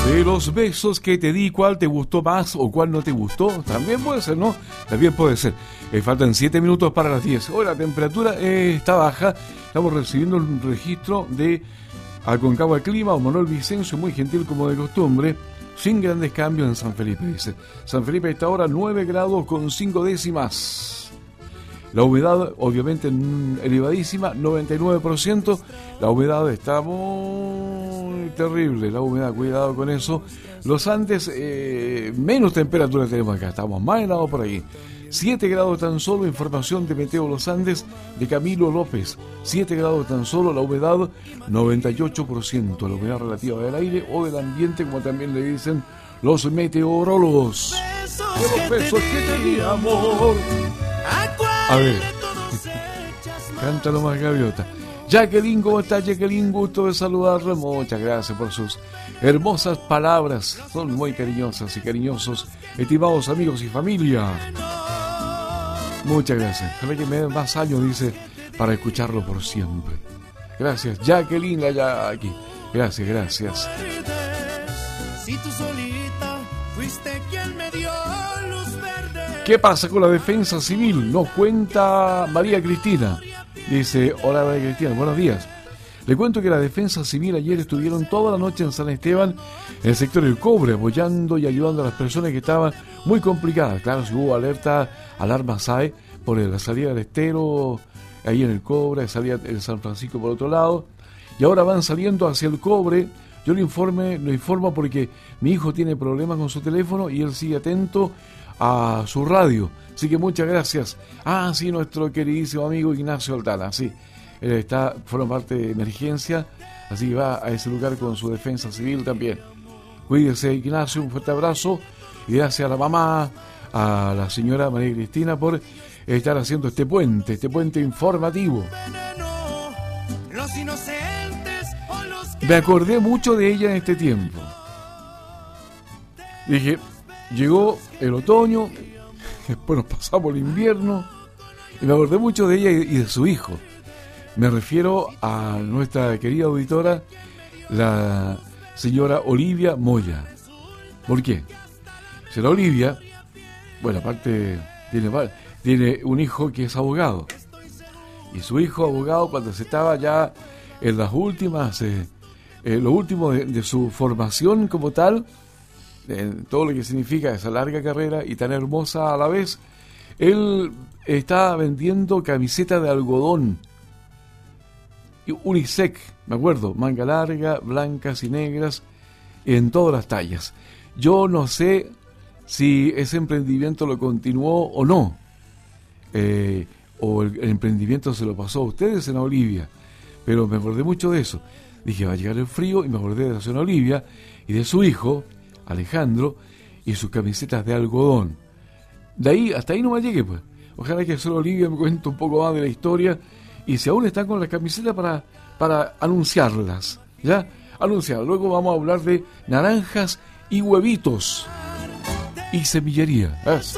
De los besos que te di, ¿cuál te gustó más o cuál no te gustó? También puede ser, ¿no? También puede ser. Faltan 7 minutos para las 10. Hoy la temperatura está baja. Estamos recibiendo un registro de Aconcagua Clima, o Manuel Vicencio, muy gentil como de costumbre, sin grandes cambios en San Felipe, dice. San Felipe está ahora 9 grados con 5 décimas. La humedad, obviamente, elevadísima, 99%. La humedad está muy terrible, la humedad, cuidado con eso. Los Andes, menos temperatura tenemos acá, estamos más helados por ahí. 7 grados tan solo, información de Meteo Los Andes de Camilo López. 7 grados tan solo, la humedad 98%, la humedad relativa del aire o del ambiente, como también le dicen los meteorólogos. De los besos que te di, amor. A ver, cántalo más, gaviota. Jacqueline, ¿cómo estás, Jacqueline? Gusto de saludarla. Muchas gracias por sus hermosas palabras. Son muy cariñosas y cariñosos, estimados amigos y familia. Muchas gracias. Ojalá que me den más años, dice, para escucharlo por siempre. Gracias, Jacqueline, allá aquí. Gracias, gracias. Si tú solita fuiste quien me dio luz verde. ¿Qué pasa con la defensa civil? Nos cuenta María Cristina. Dice, hola María Cristina, buenos días. Le cuento que la defensa civil ayer estuvieron toda la noche en San Esteban, en el sector del Cobre, apoyando y ayudando a las personas que estaban muy complicadas. Claro, si hubo alarma SAE por la salida del estero, ahí en el Cobre, salida de San Francisco por otro lado, y ahora van saliendo hacia el Cobre. Yo lo informo porque mi hijo tiene problemas con su teléfono y él sigue atento a su radio. Así que muchas gracias. Ah, sí, nuestro queridísimo amigo Ignacio Altana, sí. Él forma parte de emergencia, así que va a ese lugar con su defensa civil también. Cuídese, Ignacio, un fuerte abrazo. Y gracias a la mamá, a la señora María Cristina, por estar haciendo este puente informativo. Me acordé mucho de ella en este tiempo. Dije, llegó el otoño, después nos pasamos el invierno, y me acordé mucho de ella y de su hijo. Me refiero a nuestra querida auditora, la señora Olivia Moya. ¿Por qué? Será Olivia, bueno, aparte tiene un hijo que es abogado. Y su hijo abogado, cuando se estaba ya en las últimas, lo último de su formación como tal, todo lo que significa esa larga carrera y tan hermosa a la vez, él está vendiendo camisetas de algodón unisex, me acuerdo, manga larga, blancas y negras, en todas las tallas. Yo no sé si ese emprendimiento lo continuó o no, o el emprendimiento se lo pasó a ustedes en Olivia, pero me acordé mucho de eso. Dije, va a llegar el frío, y me acordé de la señora Olivia y de su hijo Alejandro y sus camisetas de algodón. De ahí, hasta ahí no me llegué, pues. Ojalá que solo Olivia me cuente un poco más de la historia, y si aún están con las camisetas para anunciarlas, ¿ya? Anunciar. Luego vamos a hablar de naranjas y huevitos y semillería.